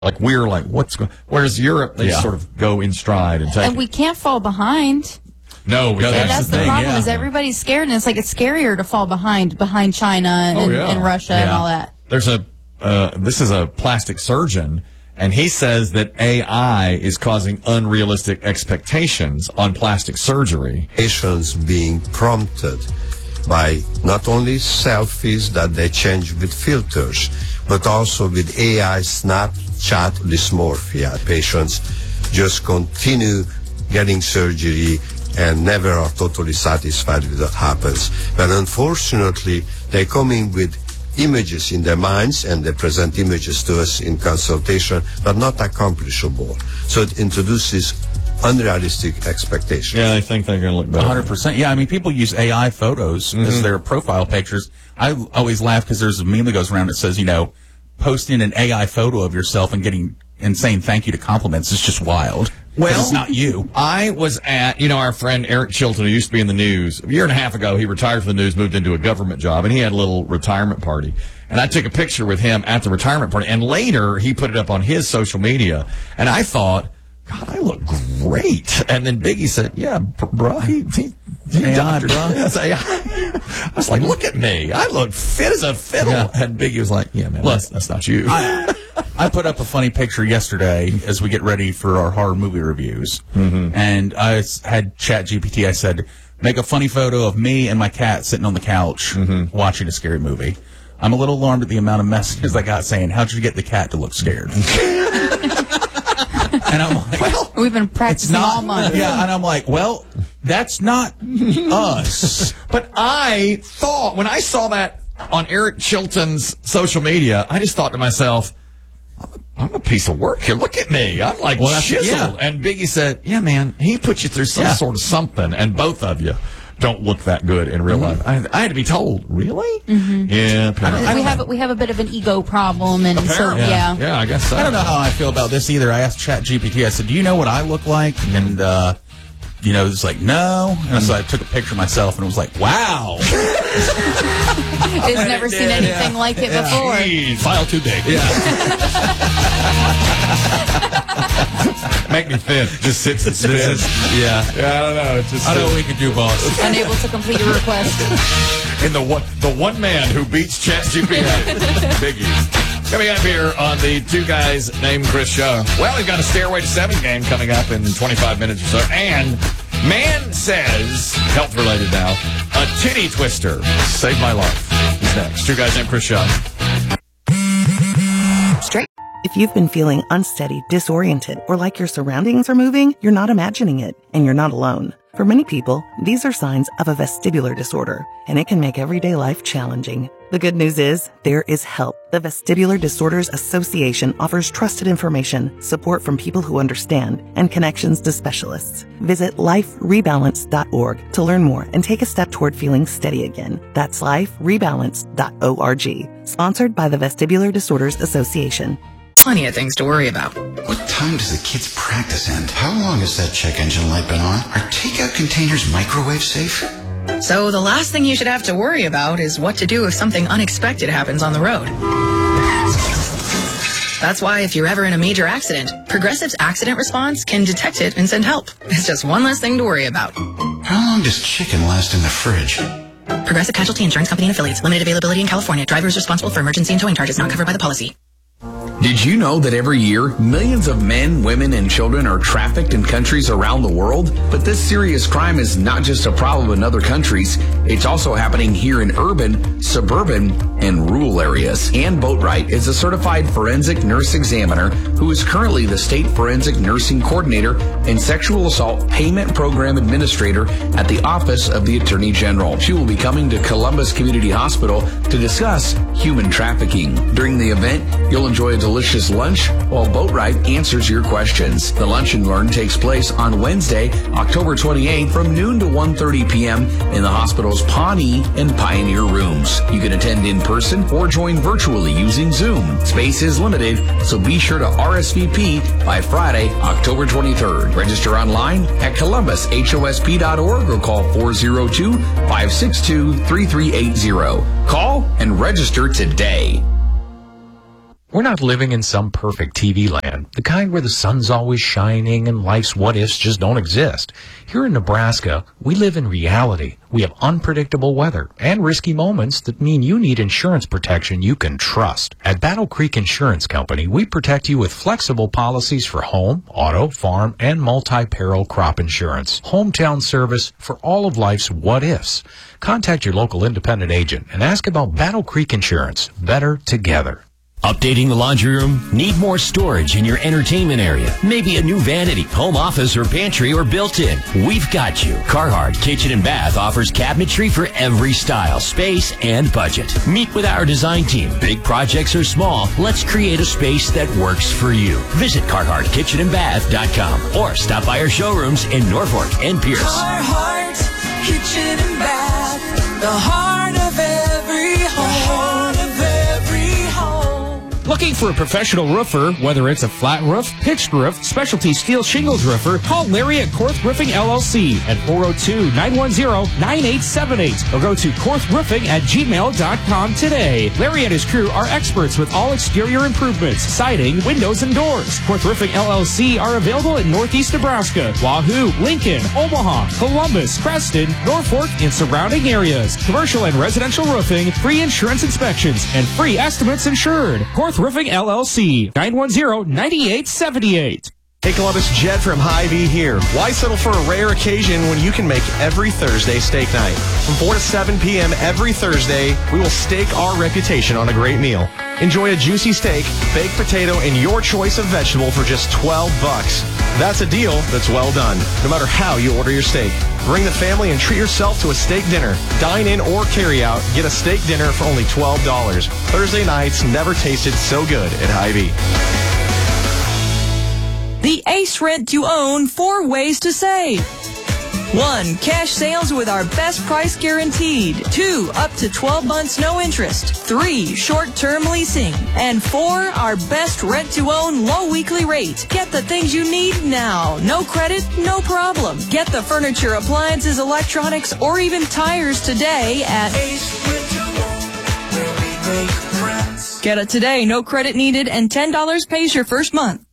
Like we're like, what's going? Whereas Europe, they sort of go in stride and take. And we can't fall behind. No, that's the problem. Is everybody's scared, and it's like it's scarier to fall behind China and Russia and all that. There's this is a plastic surgeon, and he says that AI is causing unrealistic expectations on plastic surgery. Patients being prompted by not only selfies that they change with filters, but also with AI Snapchat dysmorphia. Patients just continue getting surgery and never are totally satisfied with what happens. But unfortunately, they come in with images in their minds, and they present images to us in consultation, but not accomplishable. So it introduces unrealistic expectations. Yeah, they think they're going to look better. 100%. Yeah, I mean, people use AI photos as their profile pictures. I always laugh because there's a meme that goes around that says, posting an AI photo of yourself and saying thank you to compliments is just wild. Well, it's not you. I was at, our friend Eric Chilton, who used to be in the news. A year and a half ago, he retired from the news, moved into a government job, and he had a little retirement party. And I took a picture with him at the retirement party. And later, he put it up on his social media. And I thought, God, I look great. And then Biggie said, yeah, bro, he doctored, bro. Yes, I was like, look at me. I look fit as a fiddle. Yeah. And Biggie was like, yeah, man, that's not you. I put up a funny picture yesterday as we get ready for our horror movie reviews. And I had ChatGPT. I said, make a funny photo of me and my cat sitting on the couch watching a scary movie. I'm a little alarmed at the amount of messages I got saying, how'd you get the cat to look scared? And I'm like, well, we've been practicing all month. Yeah, and I'm like, well, that's not us. But I thought, when I saw that on Eric Chilton's social media, I just thought to myself, I'm a piece of work here. Look at me. I'm like chiseled. Yeah. And Biggie said, yeah, man, he put you through some sort of something, and both of you don't look that good in real life. I had to be told, really? Yeah, apparently. We have a bit of an ego problem, and apparently. Yeah, I guess so. I don't know how I feel about this either. I asked ChatGPT, I said, do you know what I look like? And, it's like, no. And so I took a picture of myself, and it was like, wow. It's never seen anything like it before. Jeez, file too big. Yeah. Make me thin. Just sits and spins. Yeah, I don't know. I know what we could do, boss. Unable to complete your request. In the one man who beats ChatGPT. Biggie. Coming up here on the Two Guys Named Chris show. Well, we've got a Stairway to Seven game coming up in 25 minutes or so. And man says, health related now, a titty twister saved my life. Who's next? Two Guys Named Chris show. If you've been feeling unsteady, disoriented, or like your surroundings are moving, you're not imagining it, and you're not alone. For many people, these are signs of a vestibular disorder, and it can make everyday life challenging. The good news is, there is help. The Vestibular Disorders Association offers trusted information, support from people who understand, and connections to specialists. Visit liferebalance.org to learn more and take a step toward feeling steady again. That's liferebalance.org. Sponsored by the Vestibular Disorders Association. Plenty of things to worry about. What time does the kids' practice end? How long has that check engine light been on? Are takeout containers microwave safe? So the last thing you should have to worry about is what to do if something unexpected happens on the road. That's why if you're ever in a major accident, Progressive's accident response can detect it and send help. It's just one less thing to worry about. How long does chicken last in the fridge? Progressive Casualty Insurance Company and Affiliates. Limited availability in California. Driver is responsible for emergency and towing charges not covered by the policy. Did you know that every year, millions of men, women, and children are trafficked in countries around the world? But this serious crime is not just a problem in other countries. It's also happening here in urban, suburban, and rural areas. Ann Boatwright is a certified forensic nurse examiner who is currently the state forensic nursing coordinator and sexual assault payment program administrator at the Office of the Attorney General. She will be coming to Columbus Community Hospital to discuss human trafficking. During the event, you'll enjoy a delicious lunch while Boatwright answers your questions. The Lunch and Learn takes place on Wednesday, October 28th from noon to 1:30 p.m. in the hospital's Pawnee and Pioneer rooms. You can attend in person or join virtually using Zoom. Space is limited, so be sure to RSVP by Friday, October 23rd. Register online at columbushosp.org or call 402-562-3380. Call and register today. We're not living in some perfect TV land, the kind where the sun's always shining and life's what-ifs just don't exist. Here in Nebraska, we live in reality. We have unpredictable weather and risky moments that mean you need insurance protection you can trust. At Battle Creek Insurance Company, we protect you with flexible policies for home, auto, farm, and multi-peril crop insurance. Hometown service for all of life's what-ifs. Contact your local independent agent and ask about Battle Creek Insurance. Better together. Updating the laundry room? Need more storage in your entertainment area? Maybe a new vanity, home office, or pantry, or built-in? We've got you. Carhartt Kitchen and Bath offers cabinetry for every style, space, and budget. Meet with our design team. Big projects or small, let's create a space that works for you. Visit CarharttKitchenandBath.com or stop by our showrooms in Norfolk and Pierce. Carhartt Kitchen and Bath, the heart of every home. Looking for a professional roofer, whether it's a flat roof, pitched roof, specialty steel shingles roofer, call Larry at Korth Roofing LLC at 402-910-9878 or go to korthroofing@gmail.com today. Larry and his crew are experts with all exterior improvements, siding, windows, and doors. Korth Roofing LLC are available in Northeast Nebraska, Wahoo, Lincoln, Omaha, Columbus, Preston, Norfolk, and surrounding areas. Commercial and residential roofing, free insurance inspections, and free estimates insured. Korth Roofing LLC, 910-9878. Hey Columbus, Jed from Hy-Vee here. Why settle for a rare occasion when you can make every Thursday steak night? From 4 to 7 p.m. every Thursday, we will stake our reputation on a great meal. Enjoy a juicy steak, baked potato, and your choice of vegetable for just $12. That's a deal that's well done, no matter how you order your steak. Bring the family and treat yourself to a steak dinner. Dine in or carry out. Get a steak dinner for only $12. Thursday nights never tasted so good at Hy-Vee. The Ace Rent to Own 4 ways to save. 1. Cash sales with our best price guaranteed. 2. Up to 12 months no interest. 3. Short-term leasing. And 4. Our best rent-to-own low weekly rate. Get the things you need now. No credit, no problem. Get the furniture, appliances, electronics, or even tires today at Ace Rent to Own, where we make friends. Get it today, no credit needed, and $10 pays your first month.